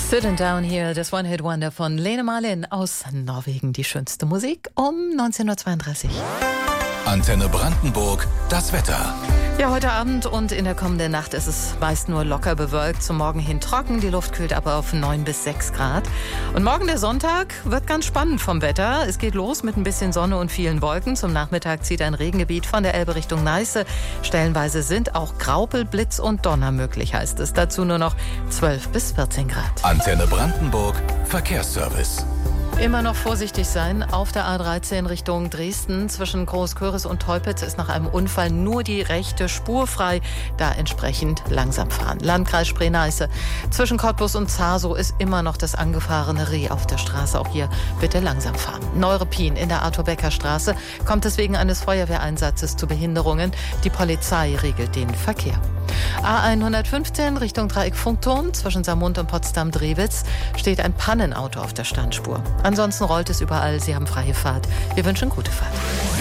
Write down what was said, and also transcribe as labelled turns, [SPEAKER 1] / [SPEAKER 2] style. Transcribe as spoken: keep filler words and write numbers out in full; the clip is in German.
[SPEAKER 1] Sitting Down Here, das One-Hit-Wonder von Lene Marlin aus Norwegen. Die schönste Musik um neunzehnhundertzweiunddreißig.
[SPEAKER 2] Antenne Brandenburg, das Wetter.
[SPEAKER 1] Ja, heute Abend und in der kommenden Nacht ist es meist nur locker bewölkt, zum Morgen hin trocken. Die Luft kühlt aber auf neun bis sechs Grad. Und morgen der Sonntag wird ganz spannend vom Wetter. Es geht los mit ein bisschen Sonne und vielen Wolken. Zum Nachmittag zieht ein Regengebiet von der Elbe Richtung Neiße. Stellenweise sind auch Graupel, Blitz und Donner möglich, heißt es. Dazu nur noch zwölf bis vierzehn Grad.
[SPEAKER 2] Antenne Brandenburg, Verkehrsservice.
[SPEAKER 1] Immer noch vorsichtig sein. Auf der A dreizehn Richtung Dresden zwischen Großköris und Teupitz ist nach einem Unfall nur die rechte Spur frei. Da entsprechend langsam fahren. Landkreis Spree-Neiße. Zwischen Cottbus und Zasow ist immer noch das angefahrene Reh auf der Straße. Auch hier bitte langsam fahren. Neuruppin in der Arthur-Becker-Straße kommt es wegen eines Feuerwehreinsatzes zu Behinderungen. Die Polizei regelt den Verkehr. A hundertfünfzehn Richtung Dreieck Funkturm zwischen Saarmund und Potsdam-Drewitz steht ein Pannenauto auf der Standspur. Ansonsten rollt es überall. Sie haben freie Fahrt. Wir wünschen gute Fahrt.